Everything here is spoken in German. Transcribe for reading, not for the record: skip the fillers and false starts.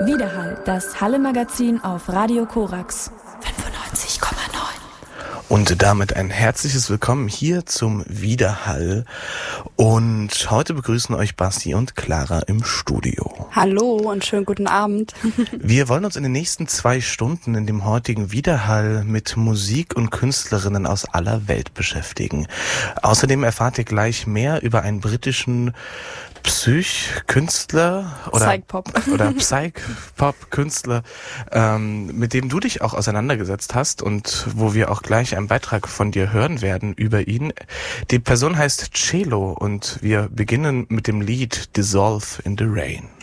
Widerhall, das Halle-Magazin auf Radio Korax 95,9. Und damit ein herzliches Willkommen hier zum Widerhall. Und heute begrüßen euch Basti und Clara im Studio. Hallo und schönen guten Abend. Wir wollen uns in den nächsten 2 Stunden in dem heutigen Widerhall mit Musik und Künstlerinnen aus aller Welt beschäftigen. Außerdem erfahrt ihr gleich mehr über einen britischen Psych-Künstler oder Psych-Pop-Künstler, mit dem du dich auch auseinandergesetzt hast und wo wir auch gleich einen Beitrag von dir hören werden über ihn. Die Person heißt Celo und wir beginnen mit dem Lied Dissolve in the Rain.